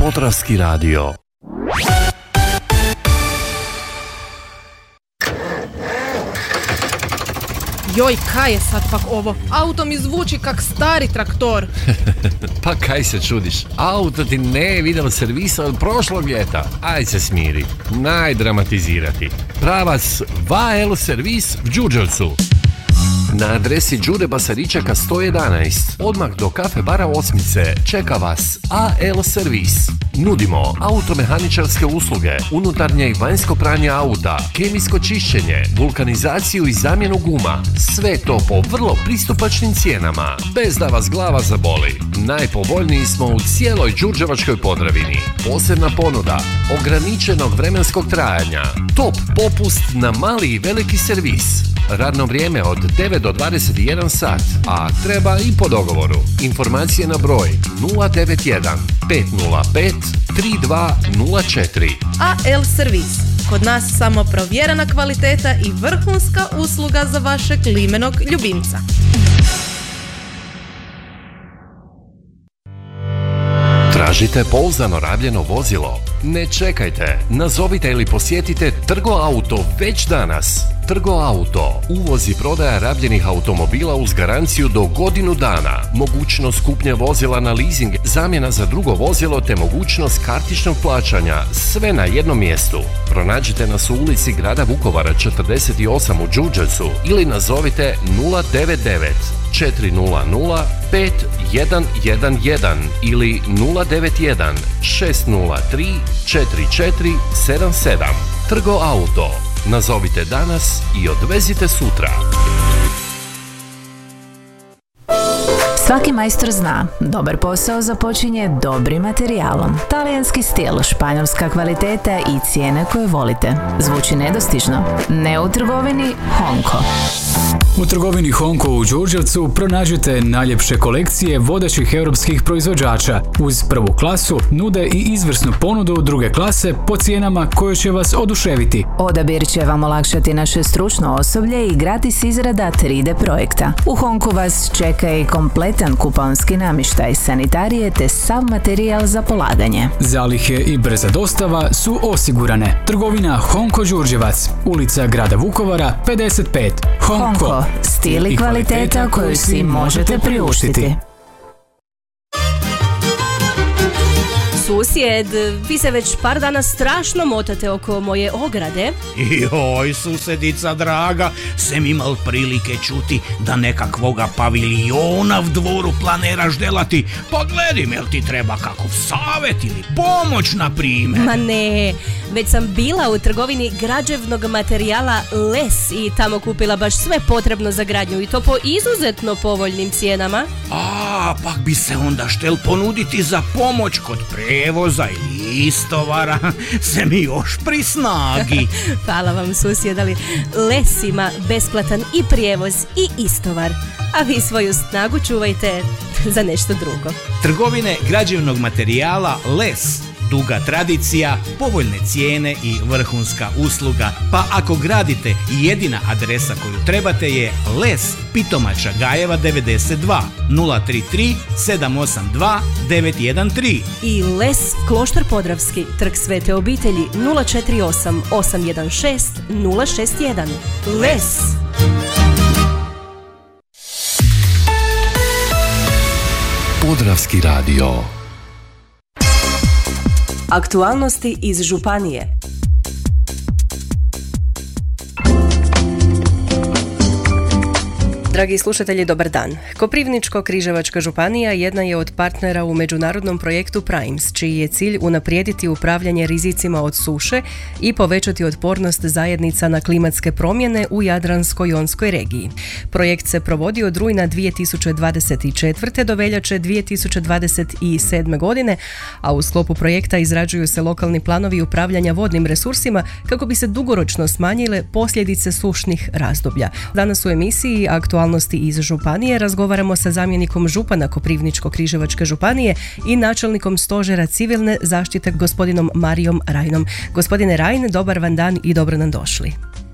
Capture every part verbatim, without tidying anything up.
Podravski radio. Joj, kaj je sad pak ovo? Auto mi zvuči kak stari traktor. Pa kaj se čudiš? Auto ti ne vidjelo servisa od prošlog ljeta. Aj se smiri. Najdramatizirati. Pravac Va El Servis v Đurđevcu. Na adresi Đure Basaričeka sto jedanaest, odmah do kafe bara Osmice, čeka vas A L Servis. Nudimo automehaničarske usluge, unutarnje i vanjsko pranje auta, kemijsko čišćenje, vulkanizaciju i zamjenu guma. Sve to po vrlo pristupačnim cijenama, bez da vas glava zaboli. Najpovoljniji smo u cijeloj Đurđevačkoj Podravini. Posebna ponuda, ograničenog vremenskog trajanja, top popust na mali i veliki servis. Radno vrijeme od devet do dvadeset jedan sat, a treba i po dogovoru. Informacije na broj nula devet jedan pet nula pet tri dva nula četiri. A L Servis. Kod nas samo provjerena kvaliteta i vrhunska usluga za vašeg limenog ljubimca. Tražite pouzdano rabljeno vozilo? Ne čekajte, nazovite ili posjetite Trgo Auto već danas. Trgo Auto, uvoz i prodaja rabljenih automobila uz garanciju do godinu dana, mogućnost kupnje vozila na leasing, zamjena za drugo vozilo te mogućnost kartičnog plaćanja, sve na jednom mjestu. Pronađite nas u ulici Grada Vukovara četrdeset osam u Đurđevcu ili nazovite nula devet devet četiri nula nula pet jedan jedan jedan ili nula devet jedan šest nula tri četiri četiri sedam sedam. Trgo Auto. Nazovite danas i odvezite sutra. Svaki majstor zna, dobar posao započinje dobrim materijalom. Talijanski stil, španjolska kvaliteta i cijene koje volite. Zvuči nedostižno? Ne u trgovini Honko. U trgovini Honko u Đurđevcu pronađite najljepše kolekcije vodećih europskih proizvođača. Uz prvu klasu nude i izvrsnu ponudu druge klase po cijenama koje će vas oduševiti. Odabir će vam olakšati naše stručno osoblje i gratis izrada tri D projekta. U Honku vas čeka i kompletan kuponski namještaj, sanitarije te sav materijal za polaganje. Zalihe i brza dostava su osigurane. Trgovina Honko Đurđevac, ulica Grada Vukovara pedeset pet. Honko. Honko, stil i kvaliteta koju si možete priuštiti. Susjed, vi se već par dana strašno motate oko moje ograde. Joj, susedica draga, sem imal prilike čuti da nekakvoga pavilijona v dvoru planiraš delati. Pogledim, jel ti treba kakov savjet ili pomoć, na primjer? Ma ne, već sam bila u trgovini građevnog materijala Les i tamo kupila baš sve potrebno za gradnju i to po izuzetno povoljnim cijenama. A, pak bi se onda štel ponuditi za pomoć kod prevoza ili istovara, se mi još pri snagi. Hvala vam, susjed, ali Les ima besplatan i prijevoz i istovar, a vi svoju snagu čuvajte za nešto drugo. Trgovine građevnog materijala Les. Duga tradicija, povoljne cijene i vrhunska usluga. Pa ako gradite, jedina adresa koju trebate je Les, Pitomača Gajeva devedeset dva, nula tri tri sedam osam dva devet jedan tri. I Les, Kloštar Podravski, Trg Svete obitelji nula četiri osam osam jedan šest nula šest jedan. Les. Podravski radio. Aktualnosti iz županije. Dragi slušatelji, dobar dan. Koprivničko-križevačka županija jedna je od partnera u međunarodnom projektu Primes, čiji je cilj unaprijediti upravljanje rizicima od suše i povećati otpornost zajednica na klimatske promjene u Jadransko-jonskoj regiji. Projekt se provodi od rujna dvije tisuće dvadeset četvrte do veljače dvije tisuće dvadeset sedme godine, a u sklopu projekta izrađuju se lokalni planovi upravljanja vodnim resursima kako bi se dugoročno smanjile posljedice sušnih razdoblja. Danas u emisiji Aktualnosti iz županije razgovaramo sa zamjenikom župana Koprivničko-križevačke županije i načelnikom stožera civilne zaštite gospodinom Marijom Rajnom. Gospodine Rajn, dobar vam dan i dobro nam došli.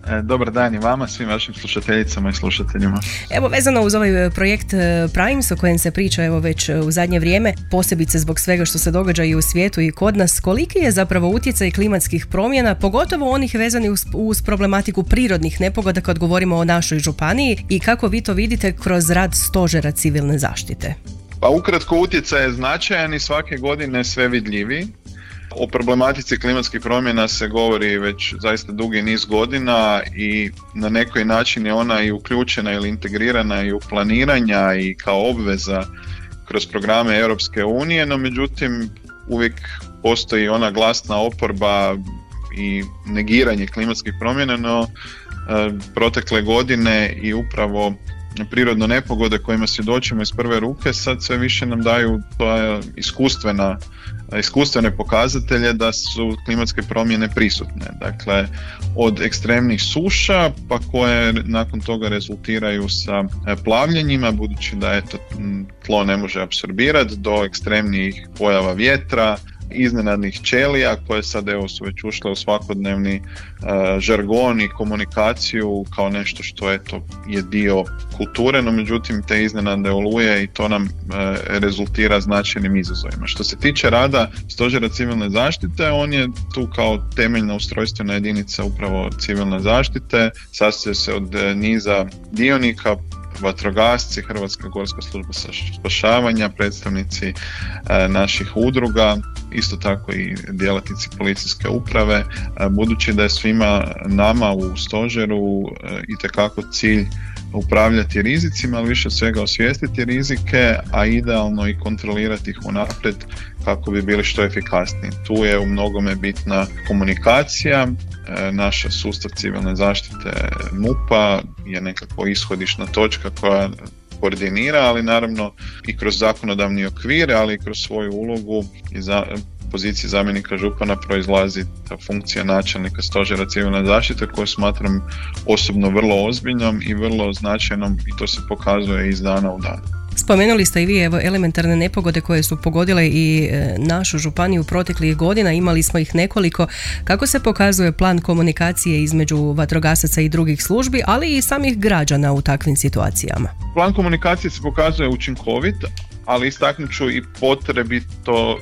Dobar dan i vama, svim vašim slušateljicama i slušateljima. Evo, vezano uz ovaj projekt Primes o kojem se priča evo već u zadnje vrijeme, posebice zbog svega što se događa i u svijetu i kod nas, koliki je zapravo utjecaj klimatskih promjena, pogotovo onih vezanih uz, uz problematiku prirodnih nepogoda kad govorimo o našoj županiji, i kako vi to vidite kroz rad Stožera civilne zaštite? Pa ukratko, utjecaj je značajan i svake godine sve vidljiviji. O problematici klimatskih promjena se govori već zaista dugi niz godina i na neki način je ona i uključena ili integrirana i u planiranja i kao obveza kroz programe Europske unije, no međutim uvijek postoji ona glasna oporba i negiranje klimatskih promjena, no e, protekle godine i upravo prirodne nepogode kojima svjedočimo iz prve ruke sad sve više nam daju to iskustvena, iskustvene pokazatelje da su klimatske promjene prisutne. Dakle, od ekstremnih suša pa koje nakon toga rezultiraju sa plavljenjima, budući da eto, tlo ne može apsorbirati, do ekstremnijih pojava vjetra, iznenadnih ćelija koje sad evo su već ušle u svakodnevni uh, žargon i komunikaciju kao nešto što eto je dio kulture, no međutim te iznenadne oluje i to nam uh, rezultira značajnim izazovima. Što se tiče rada Stožera civilne zaštite, on je tu kao temeljna ustrojstvena jedinica upravo civilne zaštite, sastoji se od uh, niza dionika, vatrogasci, Hrvatska gorska služba spašavanja, predstavnici e, naših udruga, isto tako i djelatnici policijske uprave, e, budući da je svima nama u stožeru e, itekako cilj upravljati rizicima, ali više svega osvijestiti rizike, a idealno i kontrolirati ih unaprijed kako bi bili što efikasniji. Tu je u mnogome bitna komunikacija, e, naša sustav civilne zaštite M U P A je nekako ishodišna točka koja koordinira, ali naravno i kroz zakonodavni okvir, ali i kroz svoju ulogu i za poziciji zamjenika župana proizlazi ta funkcija načelnika Stožera civilne zaštite koju smatram osobno vrlo ozbiljnom i vrlo značajnom i to se pokazuje iz dana u dan. Spomenuli ste i vi evo elementarne nepogode koje su pogodile i e, našu županiju proteklih godina, imali smo ih nekoliko. Kako se pokazuje plan komunikacije između vatrogasaca i drugih službi, ali i samih građana u takvim situacijama? Plan komunikacije se pokazuje učinkovit, ali istaknut ću i potrebito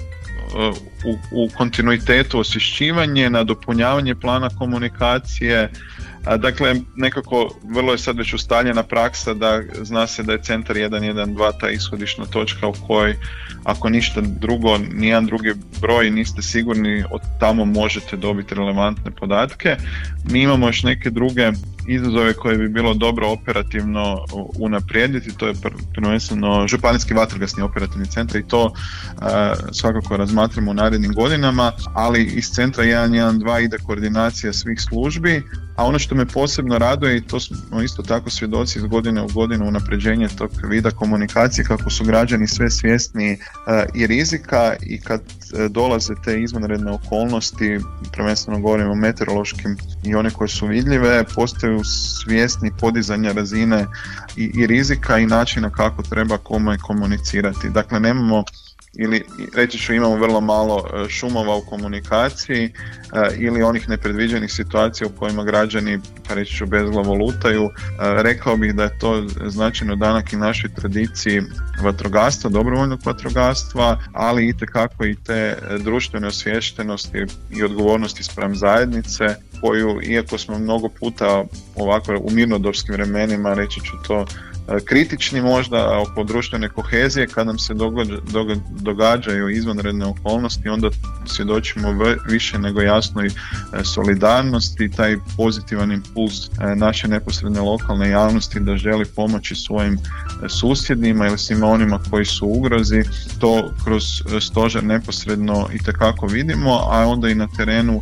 u, u kontinuitetu osvješćivanje, nadopunjavanje plana komunikacije. Dakle, nekako vrlo je sad već ustaljena praksa da zna se da je centar jedan jedan dva ta ishodišna točka u kojoj ako ništa drugo, nijedan drugi broj niste sigurni, od tamo možete dobiti relevantne podatke. Mi imamo još neke druge izazove koje bi bilo dobro operativno unaprijediti, to je prvenstveno županijski vatrogasni operativni centar i to uh, svakako razmatramo u narednim godinama, ali iz centra jedan jedan dva ide koordinacija svih službi, a ono što me posebno raduje i to smo isto tako svjedoci iz godine u godinu unapređenje tog vida komunikacije kako su građani sve svjesni uh, i rizika i kad uh, dolaze te izvanredne okolnosti, prvenstveno govorimo o meteorološkim i one koje su vidljive, postaju svjesni podizanja razine i, i rizika i načina kako treba kome komunicirati. Dakle, nemamo ili reći ću imamo vrlo malo šumova u komunikaciji ili onih nepredviđenih situacija u kojima građani, pa reći ću, bezglavo lutaju. Rekao bih da je to značajno danak i našoj tradiciji vatrogastva, dobrovoljnog vatrogastva, ali itekako i te društvene osviještenosti i odgovornosti spram zajednice koju, iako smo mnogo puta ovako u mirnodopskim vremenima, reći ću to, kritični možda oko društvene kohezije, kad nam se događa, događaju izvanredne okolnosti, onda svjedočimo više nego jasnoj solidarnosti, taj pozitivan impuls naše neposredne lokalne javnosti da želi pomoći svojim susjedima ili svima onima koji su u ugrozi. To kroz stožer neposredno itekako vidimo, a onda i na terenu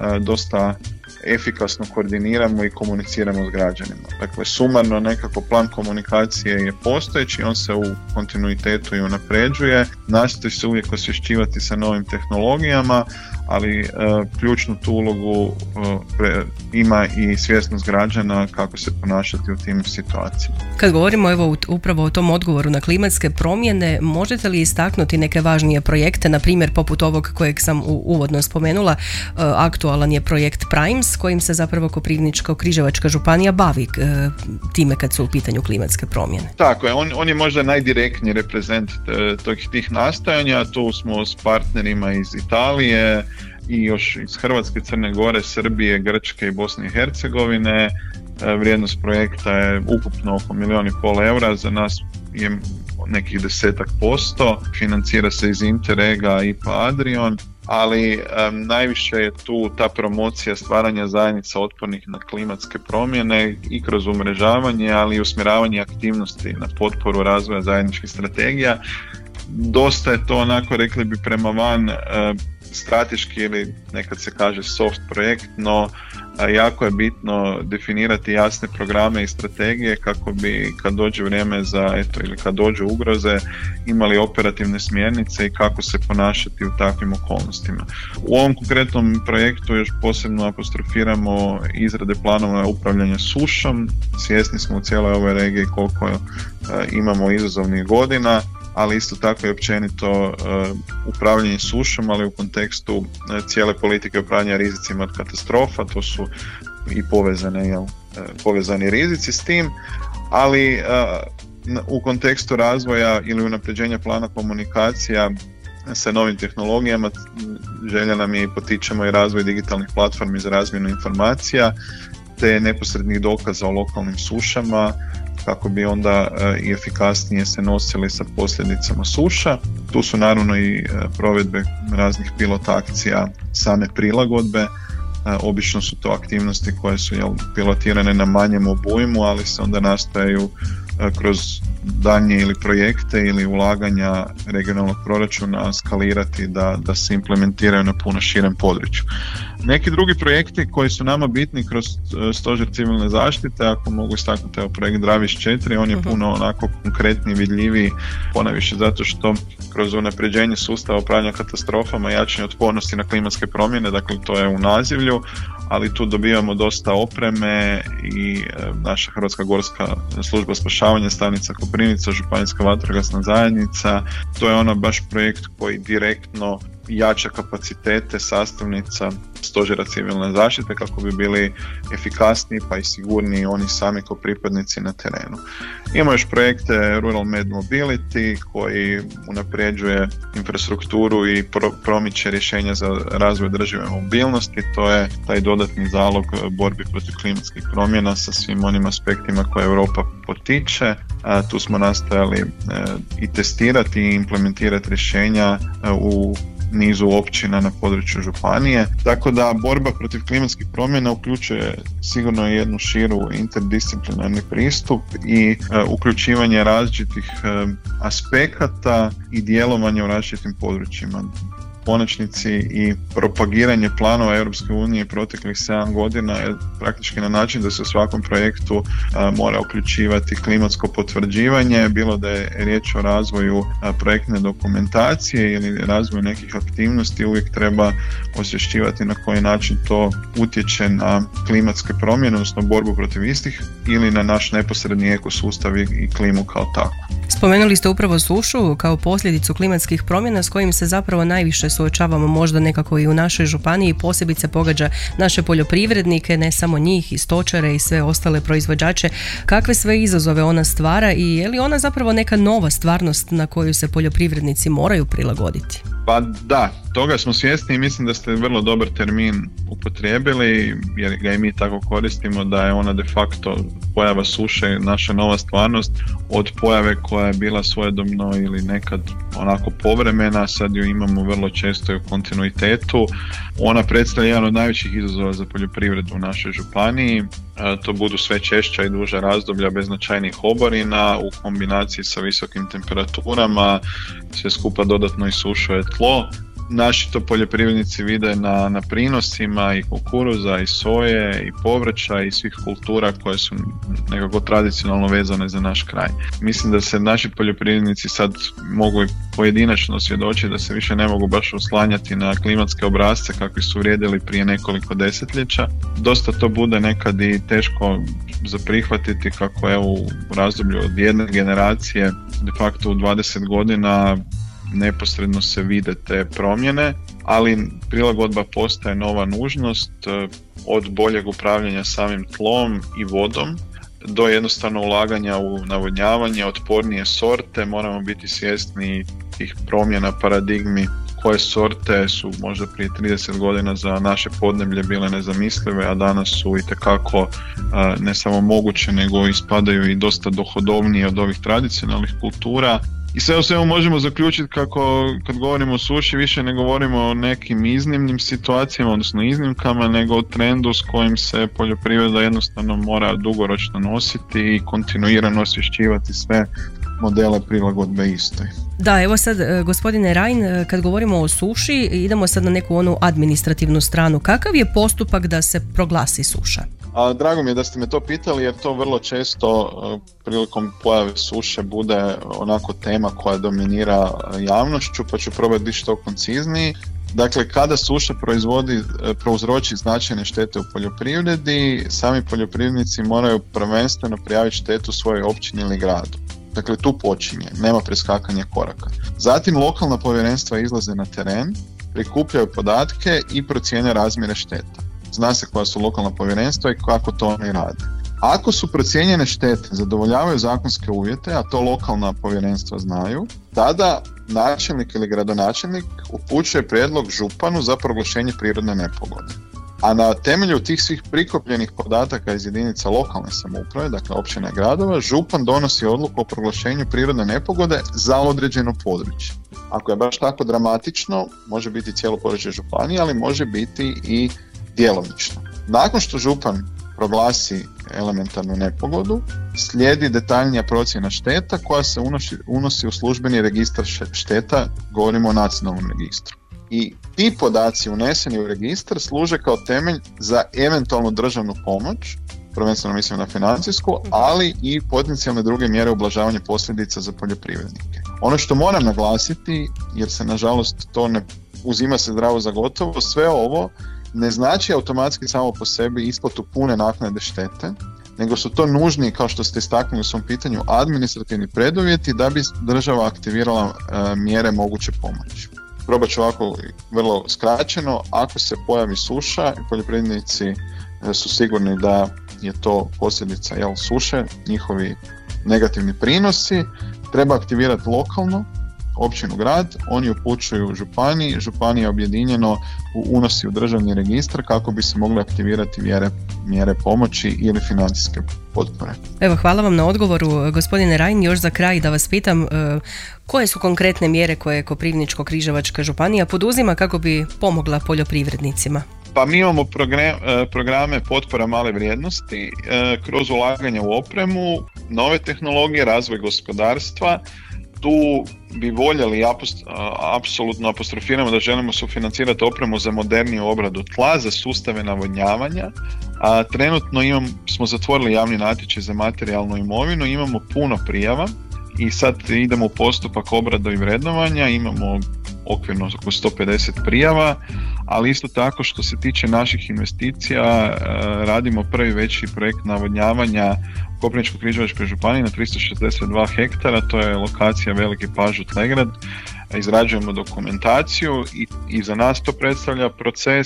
dosta efikasno koordiniramo i komuniciramo s građanima. Dakle, sumarno nekako plan komunikacije je postojeći, on se u kontinuitetu i unapređuje, nastoji se uvijek osvješćivati sa novim tehnologijama, ali uh, ključnu tu ulogu uh, pre, ima i svjesnost građana kako se ponašati u tim situacijama. Kad govorimo evo upravo o tom odgovoru na klimatske promjene, možete li istaknuti neke važnije projekte, na primjer poput ovog kojeg sam uvodno spomenula, uh, aktualan je projekt Primes kojim se zapravo Koprivničko-križevačka županija bavi uh, time kad su u pitanju klimatske promjene. Tako je, on, on je možda najdirektniji reprezent tih, tih nastojanja. Tu smo s partnerima iz Italije i još iz Hrvatske, Crne Gore, Srbije, Grčke i Bosne i Hercegovine. Vrijednost projekta je ukupno oko milijun i pol eura, za nas je nekih desetak posto, financira se iz Interrega i I P A Adrion, ali um, najviše je tu ta promocija stvaranja zajednica otpornih na klimatske promjene i kroz umrežavanje, ali i usmjeravanje aktivnosti na potporu razvoja zajedničkih strategija. Dosta je to onako, rekli bi, prema van uh, strateški ili nekad se kaže soft projekt, no jako je bitno definirati jasne programe i strategije kako bi kad dođe vrijeme za, eto, ili kad dođu ugroze, imali operativne smjernice i kako se ponašati u takvim okolnostima. U ovom konkretnom projektu još posebno apostrofiramo izrade planova upravljanja sušom. Svjesni smo u cijeloj ovoj regiji koliko uh, imamo izazovnih godina, ali isto tako i općenito uh, upravljanje sušom, ali u kontekstu uh, cijele politike upravljanja rizicima od katastrofa. To su i povezane, jel, uh, povezani rizici s tim, ali uh, u kontekstu razvoja ili unapređenja plana komunikacija sa novim tehnologijama želja nam je i potičemo i razvoj digitalnih platformi za razmjenu informacija te neposrednih dokaza o lokalnim sušama, kako bi onda e, i efikasnije se nosili sa posljedicama suša. Tu su naravno i e, provedbe raznih pilot akcija, same prilagodbe. E, obično su to aktivnosti koje su, jel, pilotirane na manjem obujmu, ali se onda nastojaju e, kroz daljnje ili projekte ili ulaganja regionalnog proračuna skalirati da, da se implementiraju na puno širem području. Neki drugi projekti koji su nama bitni kroz stožer civilne zaštite, ako mogu istaknuti, evo projekt Draviš četiri, on je uh-huh. puno onako konkretni, vidljiviji, ponajviše zato što kroz unapređenje sustava upravljanja katastrofama i jačanje otpornosti na klimatske promjene, dakle to je u nazivlju, ali tu dobivamo dosta opreme i e, naša Hrvatska gorska služba spašavanja, stanica Koprivnica, Županijska vatrogasna zajednica, to je ono baš projekt koji direktno jača kapacitete sastavnica stožera civilne zaštite kako bi bili efikasniji pa i sigurniji oni sami kao pripadnici na terenu. Imamo još projekte Rural Med Mobility koji unapređuje infrastrukturu i pro- promiče rješenja za razvoj održive mobilnosti. To je taj dodatni zalog borbi protiv klimatskih promjena sa svim onim aspektima koje Europa potiče. A, tu smo nastojali e, i testirati i implementirati rješenja e, u nizu općina na području županije. Tako da borba protiv klimatskih promjena uključuje sigurno jednu širu interdisciplinarni pristup i e, uključivanje različitih e, aspekata i djelovanje u različitim područjima. Konačnici i propagiranje planova Europske unije proteklih sedam godina je praktički na način da se u svakom projektu a, mora uključivati klimatsko potvrđivanje, bilo da je riječ o razvoju a, projektne dokumentacije ili razvoju nekih aktivnosti, uvijek treba osvješćivati na koji način to utječe na klimatske promjene, odnosno borbu protiv istih ili na naš neposredni ekosustav i, i klimu kao takvu. Spomenuli ste upravo sušu kao posljedicu klimatskih promjena s kojim se zapravo najviše suočavamo možda nekako i u našoj županiji, posebice pogađa naše poljoprivrednike, ne samo njih, i stočare i sve ostale proizvođače. Kakve sve izazove ona stvara i je li ona zapravo neka nova stvarnost na koju se poljoprivrednici moraju prilagoditi? Pa da, toga smo svjesni i mislim da ste vrlo dobar termin upotrijebili, jer ga i mi tako koristimo, da je ona de facto pojava suše naša nova stvarnost, od pojave koja je bila svojedobno ili nekad onako povremena, sad ju imamo vrlo često i u kontinuitetu. Ona predstavlja jedan od najvećih izazova za poljoprivredu u našoj županiji. To budu sve češća i duža razdoblja bez značajnih oborina u kombinaciji sa visokim temperaturama, sve skupa dodatno isušuje tlo. naši to poljoprivrednici vide na, na prinosima i kukuruza i soje i povrća i svih kultura koje su nekako tradicionalno vezane za naš kraj. Mislim da se naši poljoprivrednici sad mogu i pojedinačno svjedočiti da se više ne mogu baš oslanjati na klimatske obrasce kakvi su vrijedili prije nekoliko desetljeća. Dosta to bude nekad i teško za prihvatiti kako evo u razdoblju od jedne generacije de facto u dvadeset godina neposredno se vide te promjene, ali prilagodba postaje nova nužnost od boljeg upravljanja samim tlom i vodom do jednostavno ulaganja u navodnjavanje, otpornije sorte. Moramo biti svjesni tih promjena paradigmi, koje sorte su možda prije trideset godina za naše podneblje bile nezamislive, a danas su itekako ne samo moguće, nego ispadaju i dosta dohodovnije od ovih tradicionalnih kultura. I sve u svemu možemo zaključiti kako kad govorimo o suši više ne govorimo o nekim iznimnim situacijama, odnosno iznimkama, nego o trendu s kojim se poljoprivreda jednostavno mora dugoročno nositi i kontinuirano osvješćivati sve modele prilagodbe istoj. Da, evo sad, gospodine Rein, kad govorimo o suši, idemo sad na neku onu administrativnu stranu. Kakav je postupak da se proglasi suša? A, drago mi je da ste me to pitali, jer to vrlo često uh, prilikom pojave suše bude onako tema koja dominira javnošću, pa ću probati biti što koncizniji. Dakle, kada suša proizvodi, prouzroči značajne štete u poljoprivredi, sami poljoprivrednici moraju prvenstveno prijaviti štetu svojoj općini ili gradu. Dakle, tu počinje, nema preskakanja koraka. Zatim lokalna povjerenstva izlaze na teren, prikupljaju podatke i procijene razmjere šteta. Zna se koja su lokalna povjerenstva i kako to oni rade. Ako su procijenjene štete zadovoljavaju zakonske uvjete, a to lokalna povjerenstva znaju, tada načelnik ili gradonačelnik upućuje prijedlog županu za proglašenje prirodne nepogode. A na temelju tih svih prikupljenih podataka iz jedinica lokalne samouprave, dakle općina i gradova, župan donosi odluku o proglašenju prirodne nepogode za određeno područje. Ako je baš tako dramatično, može biti cijelo područje županije, ali može biti i djelomično. Nakon što župan proglasi elementarnu nepogodu, slijedi detaljnija procjena šteta koja se unosi, unosi u službeni registar šteta, govorimo o nacionalnom registru. I ti podaci uneseni u registar služe kao temelj za eventualnu državnu pomoć, prvenstveno mislim na financijsku, ali i potencijalne druge mjere ublažavanja posljedica za poljoprivrednike. Ono što moram naglasiti, jer se nažalost to ne uzima se zdravo za gotovo, sve ovo ne znači automatski samo po sebi isplatu pune naknade štete, nego su to nužni, kao što ste istaknuli u svom pitanju, administrativni preduvjeti da bi država aktivirala e, mjere moguće pomoći. Probat ću ovako vrlo skraćeno, ako se pojavi suša, poljoprivrednici e, su sigurni da je to posljedica jel, suše, njihovi negativni prinosi, treba aktivirati lokalno, općinu, grad, oni upućuju županiji, županija objedinjeno unosi u državni registar kako bi se mogle aktivirati mjere, mjere pomoći ili financijske potpore. Evo, hvala vam na odgovoru, gospodine Rein. Još za kraj da vas pitam, koje su konkretne mjere koje Koprivničko-križevačka županija poduzima kako bi pomogla poljoprivrednicima? Pa mi imamo programe potpora male vrijednosti kroz ulaganje u opremu, nove tehnologije, razvoj gospodarstva. Tu bi voljeli, apsolutno apostrofiramo da želimo sufinancirati opremu za moderniju obradu tla, za sustave navodnjavanja. A trenutno imam, smo zatvorili javni natječaj za materijalnu imovinu, imamo puno prijava i sad idemo u postupak obrade i vrednovanja, imamo okvirno oko sto pedeset prijava, ali isto tako što se tiče naših investicija radimo prvi veći projekt navodnjavanja u Koprivničko-križevačkoj županiji na tristo šezdeset dva hektara, to je lokacija Veliki Pažut-Legrad. Izrađujemo dokumentaciju i, i za nas to predstavlja proces,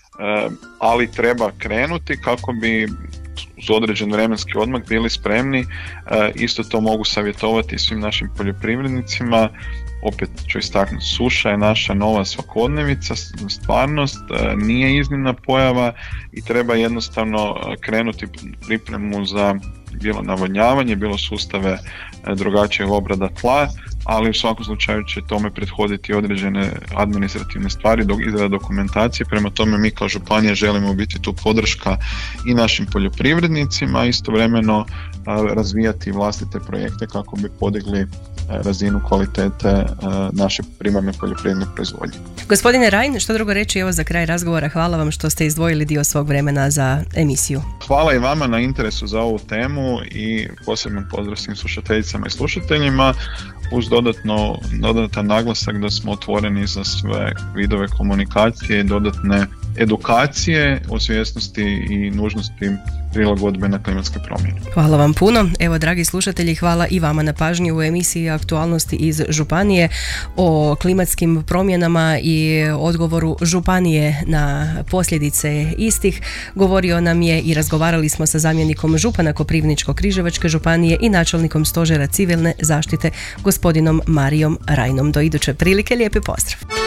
ali treba krenuti kako bi uz određen vremenski odmak bili spremni. Isto to mogu savjetovati svim našim poljoprivrednicima. Opet ću istaknuti, suša je naša nova svakodnevica, stvarnost, nije iznimna pojava i treba jednostavno krenuti pripremu za bilo navodnjavanje, bilo sustave drugačijeg obrada tla, ali u svakom slučaju će tome prethoditi određene administrativne stvari, do izrada dokumentacije. Prema tome mi kao županija želimo biti tu podrška i našim poljoprivrednicima, istovremeno razvijati vlastite projekte kako bi podigli razinu kvalitete naše primarne poljoprivredne proizvodnje. Gospodine Rein, što drugo reći, evo za kraj razgovora, hvala vam što ste izdvojili dio svog vremena za emisiju. Hvala i vama na interesu za ovu temu i posebno pozdrav svim slušateljicama i slušateljima, uz dodatno, dodatan naglasak da smo otvoreni za sve vidove komunikacije i dodatne edukacije o svjesnosti i nužnosti prilagodbe na klimatske promjene. Hvala vam puno. Evo, dragi slušatelji, hvala i vama na pažnji u emisiji Aktualnosti iz županije o klimatskim promjenama i odgovoru županije na posljedice istih. Govorio nam je i razgovarali smo sa zamjenikom župana Koprivničko-križevačke županije i načelnikom stožera civilne zaštite gospodinom Marijom Reinom. Do iduće prilike, lijepi pozdrav.